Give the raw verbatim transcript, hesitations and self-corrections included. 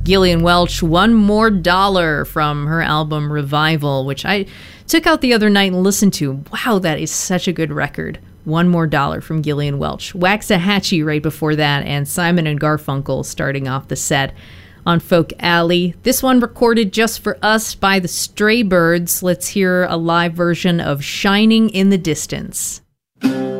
Gillian Welch, One More Dollar from her album Revival, which I took out the other night and listened to. Wow, that is such a good record. One More Dollar from Gillian Welch. Waxahachie right before that, and Simon and Garfunkel starting off the set on Folk Alley. This one recorded just for us by the Stray Birds. Let's hear a live version of Shining in the Distance.